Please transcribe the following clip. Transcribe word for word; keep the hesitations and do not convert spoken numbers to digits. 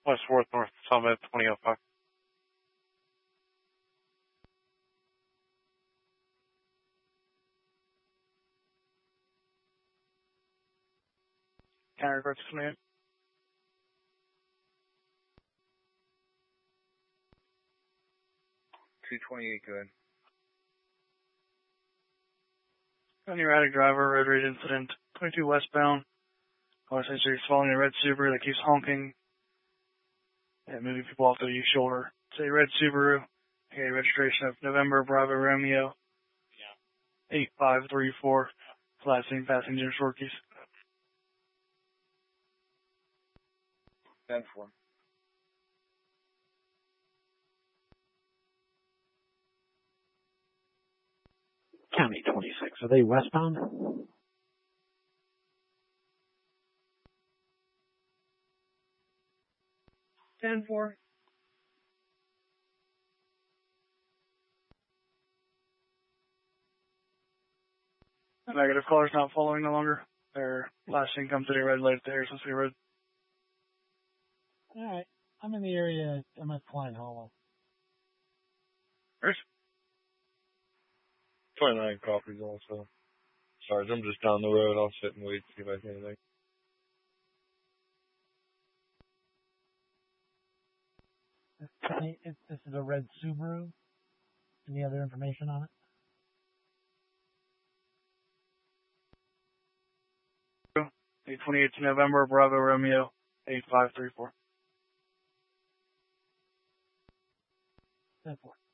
West fourth North Summit, twenty oh five. County reports coming in. two twenty-eight, good. On your erratic driver, road rage incident, twenty-two westbound. West Street following a red Subaru that keeps honking and moving people off the east shoulder. It's a red Subaru. Okay, registration of November Bravo Romeo. Yeah. eight five three four. Last name passenger short keys. ten four. County twenty-six. Are they westbound? ten four. The negative caller's not following no longer. Their last income city red light at the Harrison City Road. All right. I'm in the area. I'm at Klein Hollow. Where's? twenty-nine copies also. Sarge, I'm just down the road. I'll sit and wait to see if I see anything. If this is a red Subaru, any other information on it? eight twenty-eight to November, Bravo Romeo, eight five three four. ten four.